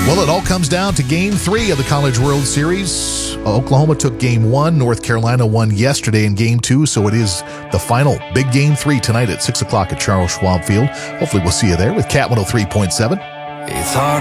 Well, it all comes down to Game 3 of the College World Series. Oklahoma took Game 1. North Carolina won yesterday in Game 2, so it is the final big Game 3 tonight at 6 o'clock at Charles Schwab Field. Hopefully we'll see you there with Cat 103.7. It's hard.